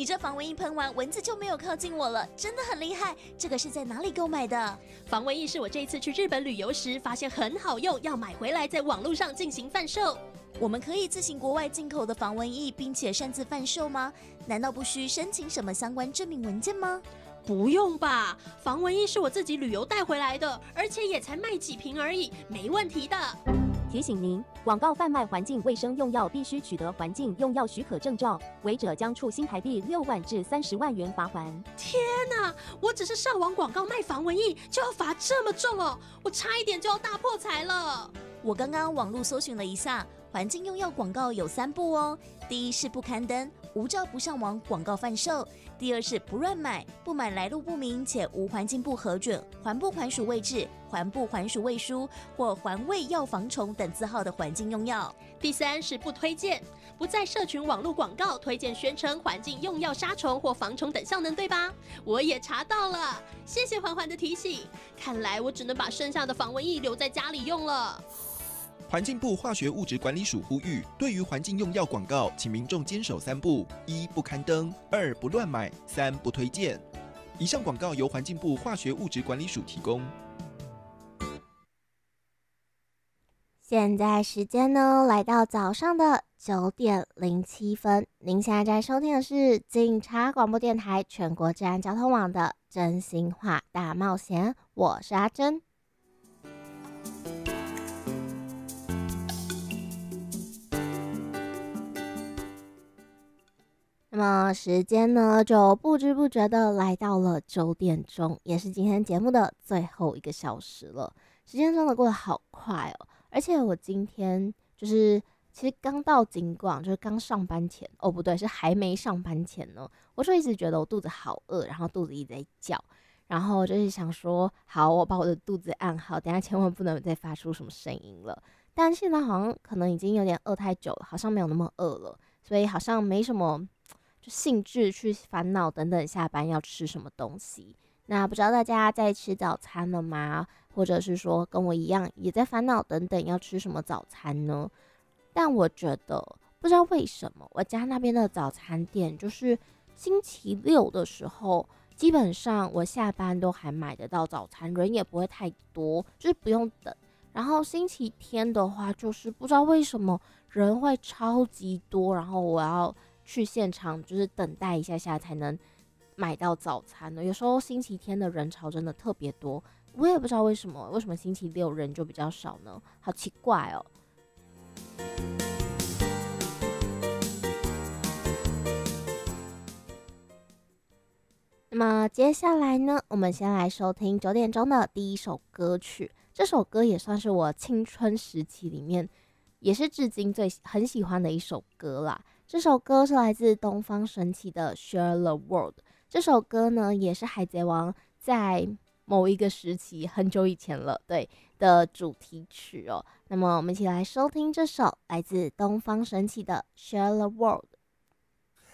你这防蚊液喷完，蚊子就没有靠近我了，真的很厉害。这个是在哪里购买的？ 防蚊液是我这一次去日本旅游时发现很好用，要买回来在网络上进行贩售。 我们可以自行国外进口的防蚊液，并且擅自贩售吗？难道不需申请什么相关证明文件吗？ 不用吧，防蚊液是我自己旅游带回来的，而且也才卖几瓶而已，没问题的。 提醒您，广告贩卖环境卫生用药必须取得环境用药许可证照，违者将处新台币6万至30万元罚锾。 天哪，我只是上网广告卖防蚊液就要罚这么重哦，我差一点就要大破财了。 我刚刚网络搜寻了一下，环境用药广告有3步哦。第一是不刊登，无照不上网广告贩售；第二是不乱买，不买来路不明且无环境部核准、环部环署卫制、环部环署卫书或环卫药防虫等字号的环境用药； 第三是不推荐，不在社群网络广告推荐宣称环境用药杀虫或防虫等效能，对吧？我也查到了，谢谢环环的提醒。看来我只能把剩下的防蚊液留在家里用了。 环境部化学物质管理署呼吁，对于环境用药广告，请民众坚守3步：1不刊登，2不乱买，3不推荐。以上广告由环境部化学物质管理署提供。 现在时间呢，来到早上的9点07分。您现在在收听的是警察广播电台全国治安交通网的真心话大冒险，我是阿珍。那么时间呢，就不知不觉的来到了9点钟，也是今天节目的最后1个小时了。时间真的过得好快哦，而且我今天其实刚到警广，就是刚上班前，哦不对，是还没上班前呢，我就一直觉得我肚子好饿，然后肚子一直在叫，然后就是想说，好，我把我的肚子按好，等一下千万不能再发出什么声音了。但现在好像可能已经有点饿太久了，好像没有那么饿了，所以好像没什么就兴致去烦恼等等下班要吃什么东西。那不知道大家在吃早餐了吗？或者是说跟我一样也在烦恼等等要吃什么早餐呢？但我觉得不知道为什么我家那边的早餐店就是星期六的时候，基本上我下班都还买得到早餐，人也不会太多，就是不用等。然后星期天的话，就是不知道为什么人会超级多，然后我要去现场就是等待一下下才能买到早餐的。有时候星期天的人潮真的特别多，我也不知道为什么星期六人就比较少呢？好奇怪哦。那么接下来呢，我们先来收听9点钟的第一首歌曲。这首歌也算是我青春时期里面，也是至今很喜欢的一首歌啦。这首歌是来自东方神起的《Share the World》。这首歌呢，也是海贼王在某一个时期很久以前了，对的主题曲哦。那么我们一起来收听这首来自东方神起的《Share the World》。